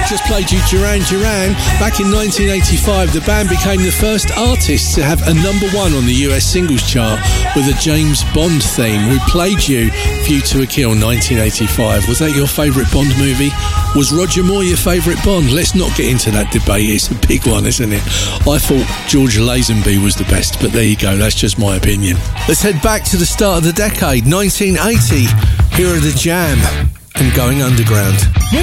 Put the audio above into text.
Just played you Duran Duran. Back in 1985, the band became the first artists to have a number one on the US singles chart with a James Bond theme. We played you View to a Kill, 1985. Was that your favourite Bond movie? Was Roger Moore your favourite Bond? Let's not get into that debate. It's a big one, isn't it? I thought George Lazenby was the best, but there you go. That's just my opinion. Let's head back to the start of the decade, 1980. Here are The Jam and Going Underground.